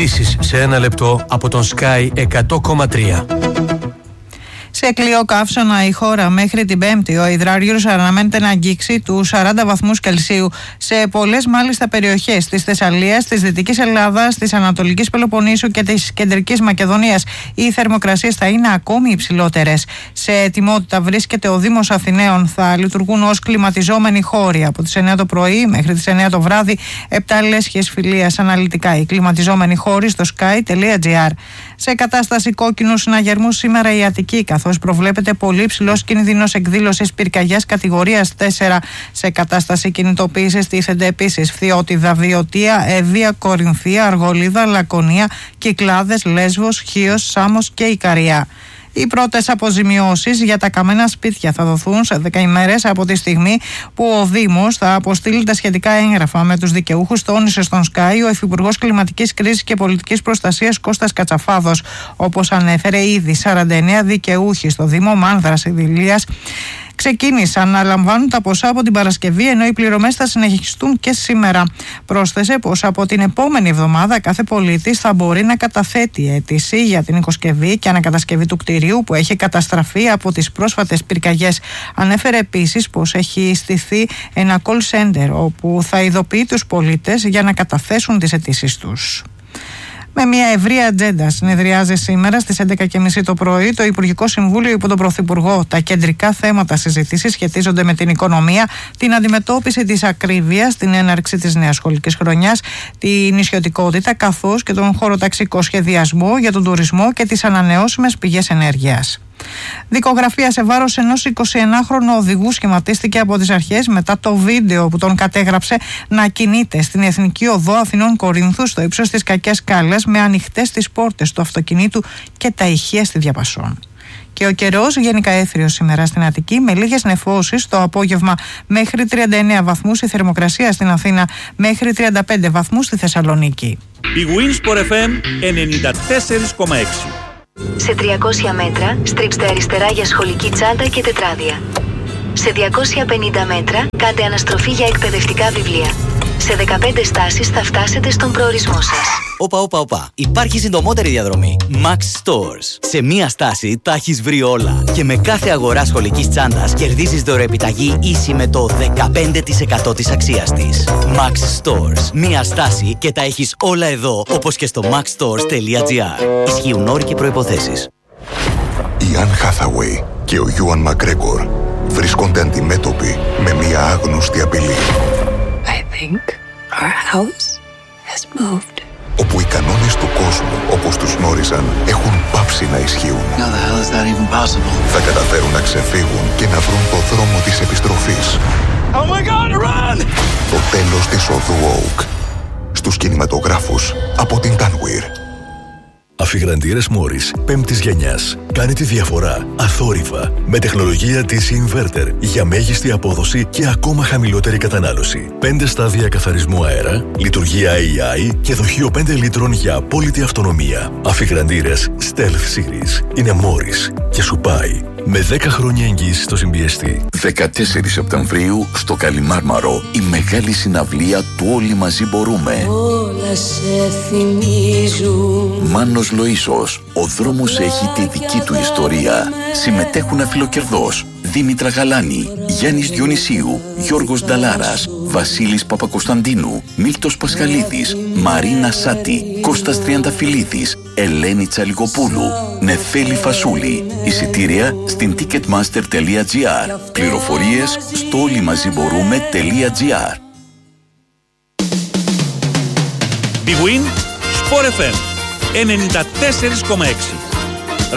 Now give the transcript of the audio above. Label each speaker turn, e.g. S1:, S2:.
S1: Ειδήσεις σε ένα λεπτό από τον Sky 100,3.
S2: Σε κλειό καύσωνα η χώρα μέχρι την Πέμπτη. Ο υδράργυρος αναμένεται να αγγίξει τους 40 βαθμούς Κελσίου σε πολλές μάλιστα περιοχές της Θεσσαλίας, της Δυτικής Ελλάδας, της Ανατολικής Πελοποννήσου και της Κεντρικής Μακεδονίας. Οι θερμοκρασίες θα είναι ακόμη υψηλότερες. Σε ετοιμότητα βρίσκεται ο Δήμος Αθηναίων. Θα λειτουργούν ως κλιματιζόμενοι χώροι από τις 9 το πρωί μέχρι τις 9 το βράδυ. 7 λέσχες φιλίας αναλυτικά. Οι κλιματιζόμενοι χώροι στο sky.gr. Σε κατάσταση κόκκινου συναγερμού σήμερα η Αττική, καθώς προβλέπεται πολύ ψηλός κίνδυνος εκδήλωσης πυρκαγιάς κατηγορίας 4. Σε κατάσταση κινητοποίησης τίθενται επίσης Φθιώτιδα, Βιωτία, Εύβοια, Κορινθία, Αργολίδα, Λακωνία, Κυκλάδες, Λέσβος, Χίος, Σάμος και Ικαρία. Οι πρώτες αποζημιώσεις για τα καμένα σπίτια θα δοθούν σε 10 ημέρες από τη στιγμή που ο Δήμος θα αποστείλει τα σχετικά έγγραφα με τους δικαιούχους, τόνισε στον Sky ο Υφυπουργός Κλιματικής Κρίσης και Πολιτικής Προστασίας Κώστας Κατσαφάδος. Όπως ανέφερε, ήδη 49 δικαιούχοι στο Δήμο Μάνδρας Ιδηλίας ξεκίνησαν να λαμβάνουν τα ποσά από την Παρασκευή, ενώ οι πληρωμές θα συνεχιστούν και σήμερα. Πρόσθεσε πως από την επόμενη εβδομάδα κάθε πολίτης θα μπορεί να καταθέτει αίτηση για την οικοσκευή και ανακατασκευή του κτηρίου που έχει καταστραφεί από τις πρόσφατες πυρκαγιές. Ανέφερε επίσης πως έχει στηθεί ένα call center όπου θα ειδοποιεί τους πολίτες για να καταθέσουν τις αιτήσεις τους. Με μια ευρεία ατζέντα συνεδριάζει σήμερα στις 11.30 το πρωί το Υπουργικό Συμβούλιο υπό τον Πρωθυπουργό. Τα κεντρικά θέματα συζήτησης σχετίζονται με την οικονομία, την αντιμετώπιση της ακρίβειας, την έναρξη της νέας σχολικής χρονιάς, την νησιωτικότητα καθώς και τον χωροταξικό σχεδιασμό για τον τουρισμό και τις ανανεώσιμες πηγές ενέργειας. Δικογραφία σε βάρος ενός 21χρονου οδηγού σχηματίστηκε από τις αρχές μετά το βίντεο που τον κατέγραψε να κινείται στην Εθνική Οδό Αθηνών Κορίνθου στο ύψος της Κακιάς Σκάλας με ανοιχτές τις πόρτες του αυτοκινήτου και τα ηχεία στη διαπασόν. Και ο καιρός γενικά έθριος σήμερα στην Αττική με λίγες νεφώσεις το απόγευμα μέχρι 39 βαθμούς η θερμοκρασία στην Αθήνα, μέχρι 35 βαθμούς στη Θεσσαλονίκη.
S3: Η Winsport FM 94,6.
S4: Σε 300 μέτρα στρίψτε αριστερά για σχολική τσάντα και τετράδια. Σε 250 μέτρα κάντε αναστροφή για εκπαιδευτικά βιβλία. Σε 15 στάσεις θα φτάσετε στον προορισμό σας.
S5: Όπα. Υπάρχει συντομότερη διαδρομή. Max Stores. Σε μία στάση τα έχεις βρει όλα. Και με κάθε αγορά σχολικής τσάντας κερδίζεις δωρεοεπιταγή ίση με το 15% της αξίας της. Max Stores. Μία στάση και τα έχεις όλα εδώ, όπως και στο maxstores.gr. Ισχύουν όροι και προϋποθέσεις.
S6: Η Anne Hathaway και ο Ewan McGregor βρίσκονται αντιμέτωποι με μία άγνωστη απειλή.
S7: I think our house has moved.
S6: Όπου οι κανόνες του κόσμου, όπως τους γνώριζαν, έχουν πάψει να ισχύουν.
S7: How the hell is that even possible?
S6: Θα καταφέρουν να ξεφύγουν και να βρουν το δρόμο της επιστροφής.
S7: Oh my God, run!
S6: Το τέλος της οδού Oak. Στους κινηματογράφους από την Tanweer.
S8: Αφιγραντήρες Morris 5ης γενιάς. Κάνει τη διαφορά αθόρυβα με τεχνολογία της Inverter για μέγιστη απόδοση και ακόμα χαμηλότερη κατανάλωση. 5 στάδια καθαρισμού αέρα, λειτουργία AI και δοχείο 5 λίτρων για απόλυτη αυτονομία. Αφιγραντήρες Stealth Series είναι Morris και σου πάει με 10 χρόνια εγγύηση στο συμπιεστή.
S9: 14 Σεπτεμβρίου στο Καλιμάρμαρο η μεγάλη συναυλία του Όλοι Μαζί Μπορούμε.
S10: Όλα σε θυμίζουν.
S9: Μάνος Λοΐσος, ο δρόμος έχει τη δική του ιστορία. Συμμετέχουν αφιλοκερδός Δήμητρα Γαλάνη, Γιάννης Διονυσίου, Γιώργος Νταλάρας, Βασίλης Παπακοσταντίνου, Μίλτος Πασχαλίδης, Μαρίνα Σάτη, Κώστας Τριανταφυλλίδης, Ελένη Τσαλιγοπούλου, Νεφέλη Φασούλη. Εισιτήρια στην ticketmaster.gr. Πληροφορίες στο όλοιμαζιμπορούμε.gr.
S3: Big Win Sport FM 94,6.